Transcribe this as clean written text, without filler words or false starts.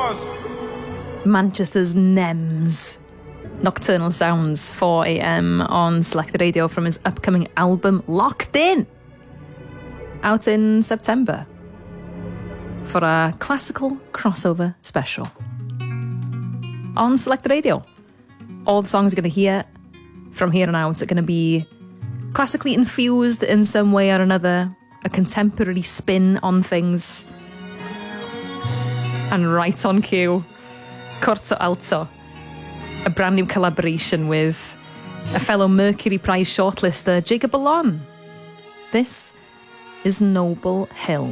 Manchester's Nems. Nocturnal Sounds, 4 a.m. on Selected Radio from his upcoming album Locked In, out in September, for a classical crossover special. On Selected Radio, all the songs you're going to hear from here on out are going to be classically infused in some way or another, a contemporary spin on things, and right on cue, Corto Alto, a brand new collaboration with a fellow Mercury Prize shortlister, Jacob Ballon. This is Noble Hill.